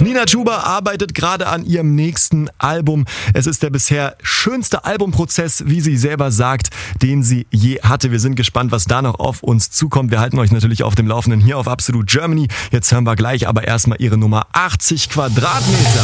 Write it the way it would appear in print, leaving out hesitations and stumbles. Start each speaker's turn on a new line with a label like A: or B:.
A: Nina Chuba arbeitet gerade an ihrem nächsten Album. Es ist der bisher schönste Albumprozess, wie sie selber sagt, den sie je hatte. Wir sind gespannt, was da noch auf uns zukommt. Wir halten euch natürlich auf dem Laufenden hier auf Absolute Germany. Jetzt hören wir gleich aber erstmal ihre Nummer 80 Quadratmeter.